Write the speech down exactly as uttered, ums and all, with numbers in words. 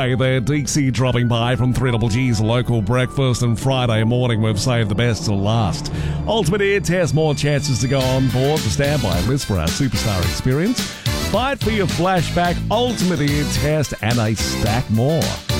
Hey there, Dixie dropping by from three G's local breakfast, and Friday morning we've saved the best till last. Ultimate Ear Test, more chances to go on board the standby list for our superstar experience. Fight for your flashback, Ultimate Ear Test, and a stack more.